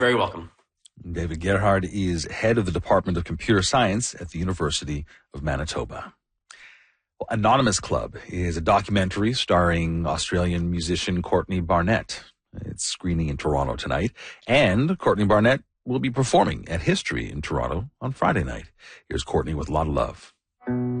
Very welcome. David Gerhard is head of the Department of Computer Science at the University of Manitoba. Well, Anonymous Club is a documentary starring Australian musician Courtney Barnett. It's screening in Toronto tonight, and Courtney Barnett will be performing at History in Toronto on Friday night. Here's Courtney with a lot of love.